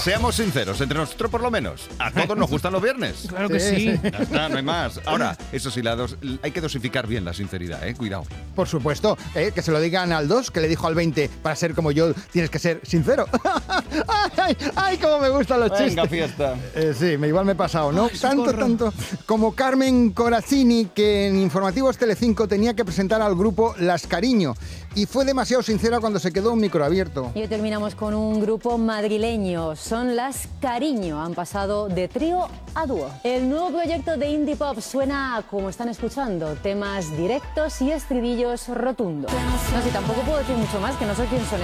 Seamos sinceros, entre nosotros por lo menos. A todos nos gustan los viernes. Claro que sí. Ya está, no hay más. Ahora, eso sí, hay que dosificar bien la sinceridad, cuidado. Por supuesto, que se lo digan al 2, que le dijo al 20, para ser como yo tienes que ser sincero. ¡Ay, cómo me gustan los chistes! Venga, fiesta. Sí, igual me he pasado, ¿no? Ay, Tanto como Carmen Corazzini, que en Informativos Telecinco tenía que presentar al grupo Las Cariño, y fue demasiado sincera cuando se quedó un micro abierto. Y hoy terminamos con un grupo madrileño, son Las Cariño, han pasado de trío a dúo. El nuevo proyecto de indie pop suena, como están escuchando, temas directos y estribillos rotundos. No, si tampoco puedo decir mucho más, que no sé quién son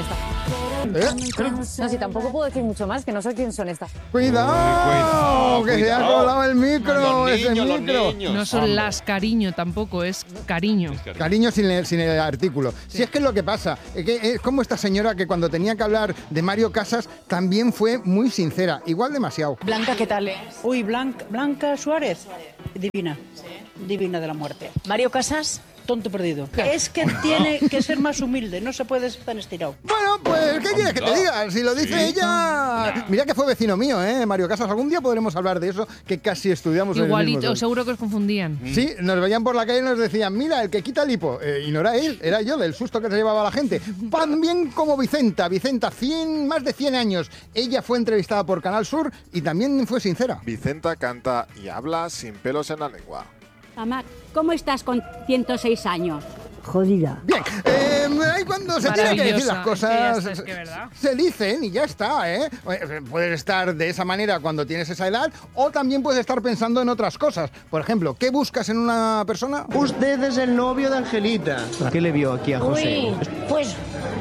estas. No, si tampoco puedo decir mucho más, que no sé quién son estas. ¡Cuidado! ¡Que se ha colado el micro! Los ¡Ese niños, micro! No son Las Cariño tampoco, es Cariño. Cariño sin el artículo. Si es que es lo que pasa, es como esta señora que cuando tenía que hablar de Mario Casas también fue muy sincera, igual demasiado. Blanca, ¿qué tal? Uy, Blanca Suárez. Divina. Divina de la muerte. Mario Casas. Tonto perdido. Es que tiene que ser más humilde, no se puede ser tan estirado. Bueno, pues, ¿qué quieres que te diga? Si lo dice ella... Mira que fue vecino mío, Mario Casas. Algún día podremos hablar de eso, que casi estudiamos en el mismo Igualito, sol. seguro que os confundían. Sí, nos veían por la calle y nos decían, mira, el que quita el hipo. Y no era él, era yo, del susto que se llevaba la gente. También como Vicenta, más de 100 años. Ella fue entrevistada por Canal Sur y también fue sincera. Vicenta canta y habla sin pelos en la lengua. Mamá, ¿cómo estás con 106 años? Jodida. Bien, ahí cuando se tiene que decir las cosas, Es que ¿verdad? se dicen y ya está, Puedes estar de esa manera cuando tienes esa edad o también puedes estar pensando en otras cosas. Por ejemplo, ¿qué buscas en una persona? Usted es el novio de Angelita. ¿Qué le vio aquí a José? Uy, pues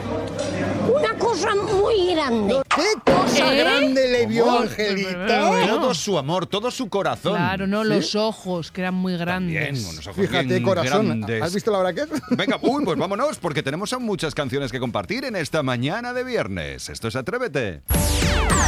una cosa muy grande. ¿Qué cosa grande le vio a Angelita? Todo su amor, todo su corazón. Claro, no, los ojos, que eran muy Bien, grandes. unos ojos Fíjate, bien corazón. grandes. ¿Has visto la hora que es? Venga, pues vámonos, porque tenemos muchas canciones que compartir en esta mañana de viernes. Esto es Atrévete.